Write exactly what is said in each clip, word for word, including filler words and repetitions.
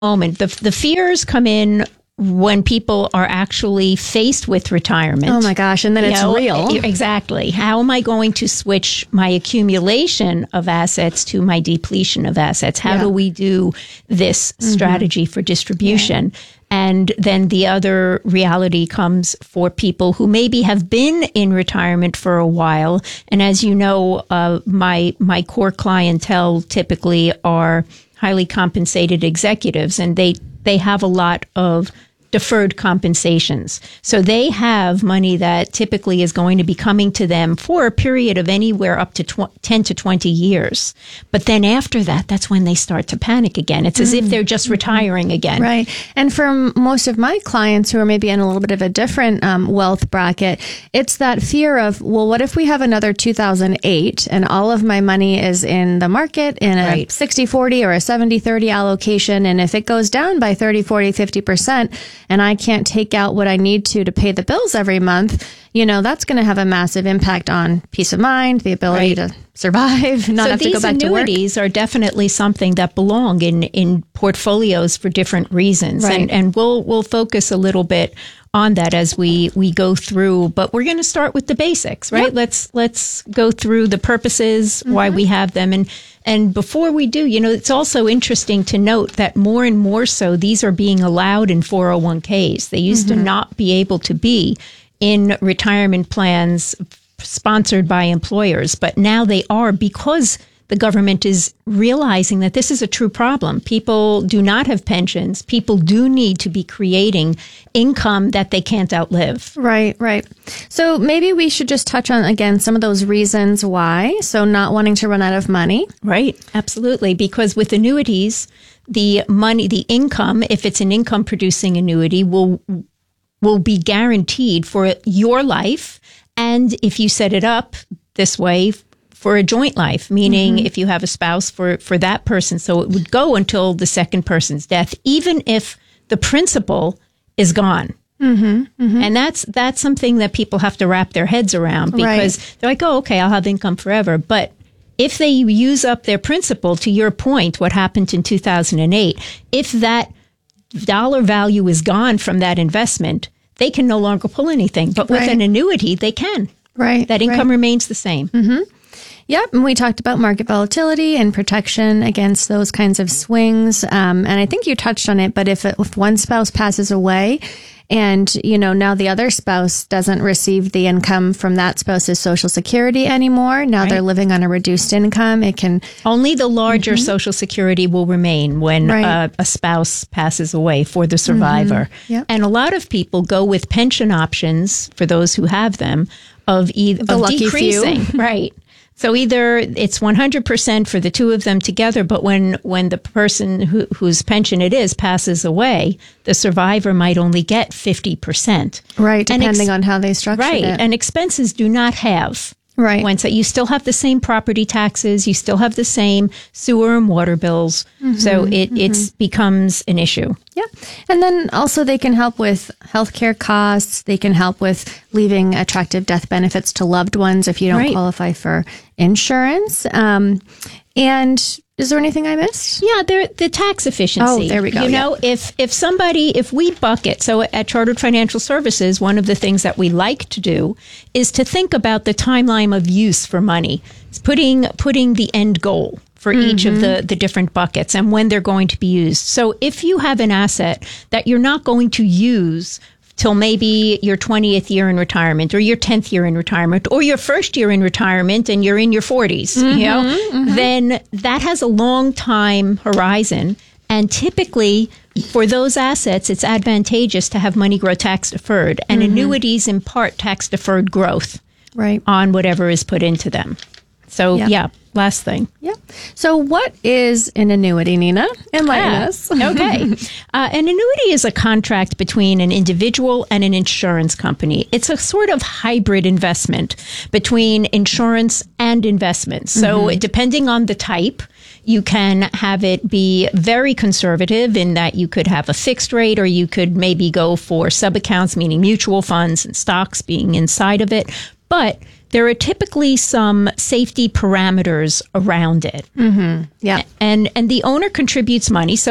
moment. The, the fears come in when people are actually faced with retirement. Oh my gosh. And then You it's know, real. Exactly. How am I going to switch my accumulation of assets to my depletion of assets? How Yeah. do we do this strategy for distribution? Yeah. And then the other reality comes for people who maybe have been in retirement for a while. And as you know, uh, my my core clientele typically are highly compensated executives, and they they have a lot of deferred compensations. So they have money that typically is going to be coming to them for a period of anywhere up to tw- ten to twenty years. But then after that, that's when they start to panic again. It's as if they're just retiring again. Right. And for most of my clients who are maybe in a little bit of a different um, wealth bracket, it's that fear of, well, what if we have another two thousand eight and all of my money is in the market in a Right. sixty forty or a seventy thirty allocation. And if it goes down by thirty, forty, fifty percent and I can't take out what I need to to pay the bills every month, you know, that's going to have a massive impact on peace of mind, the ability Right. to survive, not so have to these go back to work. annuities are definitely something that belong in, in portfolios for different reasons. Right. And, and we'll, we'll focus a little bit on that as we, we go through, but we're going to start with the basics, right? Yep. Let's, let's go through the purposes, why we have them. And, and before we do, you know, it's also interesting to note that more and more so, these are being allowed in four oh one k's. They used to not be able to be in retirement plans sponsored by employers, but now they are because the government is realizing that this is a true problem. People do not have pensions. People do need to be creating income that they can't outlive. Right, right. So maybe we should just touch on, again, some of those reasons why. So not wanting to run out of money. Right. Absolutely. Because with annuities, the money, the income, if it's an income producing annuity, will will be guaranteed for your life. And if you set it up this way, for a joint life, meaning if you have a spouse for, for that person. So it would go until the second person's death, even if the principal is gone. Mm-hmm, mm-hmm. And that's that's something that people have to wrap their heads around because Right. they're like, oh, okay, I'll have income forever. But if they use up their principal, to your point, what happened in two thousand eight, if that dollar value is gone from that investment, they can no longer pull anything. But with Right. an annuity, they can. Right. That income right. remains the same. Mm-hmm. Yep. And we talked about market volatility and protection against those kinds of swings. Um, and I think you touched on it, but if, it, if one spouse passes away and, you know, now the other spouse doesn't receive the income from that spouse's Social Security anymore, now Right. they're living on a reduced income, it can... Only the larger Social Security will remain when Right. uh, a spouse passes away for the survivor. Yep. And a lot of people go with pension options, for those who have them, of, e- The of lucky few. decreasing. Right. So either it's one hundred percent for the two of them together, but when, when the person who, whose pension it is passes away, the survivor might only get fifty percent. Right, And depending ex- on how they structured Right. it. And expenses do not have. Right. When so you still have the same property taxes, you still have the same sewer and water bills. So it it's becomes an issue. Yeah. And then also they can help with healthcare costs. They can help with leaving attractive death benefits to loved ones if you don't Right. qualify for insurance. Um, and is there anything I missed? Yeah, there the tax efficiency. Oh, there we go, You yeah. know, if if somebody if we bucket, so at Chartered Financial Services, one of the things that we like to do is to think about the timeline of use for money. It's putting putting the end goal for each of the, the different buckets and when they're going to be used. So if you have an asset that you're not going to use till maybe your twentieth year in retirement or your tenth year in retirement or your first year in retirement and you're in your forties, you know, then that has a long time horizon. And typically for those assets, it's advantageous to have money grow tax deferred, and annuities impart tax deferred growth Right. on whatever is put into them. So Yeah. yeah, last thing. Yeah. So what is an annuity, Nina? Enlighten Ah, us. okay. Uh, an annuity is a contract between an individual and an insurance company. It's a sort of hybrid investment between insurance and investments. So depending on the type, you can have it be very conservative in that you could have a fixed rate, or you could maybe go for sub-accounts, meaning mutual funds and stocks being inside of it. But there are typically some safety parameters around it. Yeah. And and the owner contributes money. So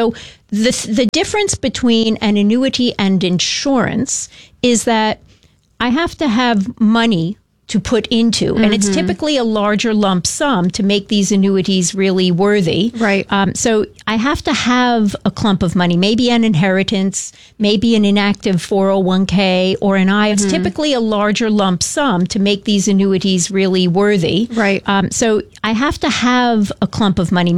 the the difference between an annuity and insurance is that I have to have money to put into, and mm-hmm. it's typically a larger lump sum to make these annuities really worthy. Right. Um, so I have to have a clump of money, maybe an inheritance, maybe an inactive four oh one k or an I. It's mm-hmm. typically a larger lump sum to make these annuities really worthy. Right. Um, so I have to have a clump of money.